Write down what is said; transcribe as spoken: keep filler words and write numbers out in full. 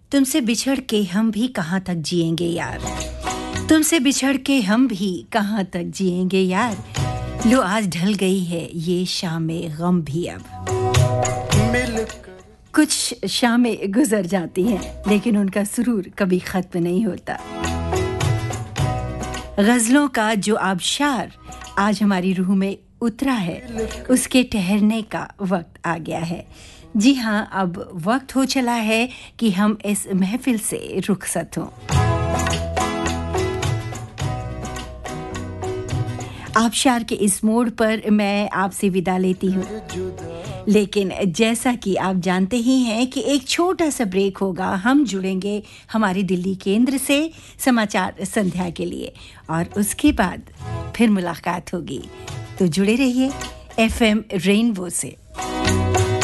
तुमसे बिछड़ के हम भी कहाँ तक जिएंगे यार, तुमसे बिछड़ के हम भी कहाँ तक जिएंगे यार। लो आज ढल गई है ये शामें गम भी अब। कुछ शामें गुजर जाती हैं लेकिन उनका सुरूर कभी खत्म नहीं होता। गज़लों का जो आबशार आज हमारी रूह में उतरा है, उसके ठहरने का वक्त आ गया है। जी हाँ, अब वक्त हो चला है कि हम इस महफिल से रुखसत हों। आबशार के इस मोड़ पर मैं आपसे विदा लेती हूँ, लेकिन जैसा कि आप जानते ही हैं कि एक छोटा सा ब्रेक होगा। हम जुड़ेंगे हमारे दिल्ली केंद्र से समाचार संध्या के लिए और उसके बाद फिर मुलाकात होगी। तो जुड़े रहिए एफएम रेनबो से।